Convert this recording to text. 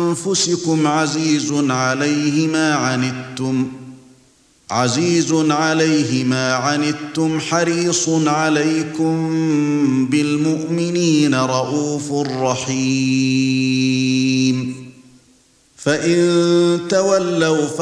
أنفسكم عزيز عليه ما عنتم حريص عليكم بالمؤمنين رءوف رحيم. فإن تولوا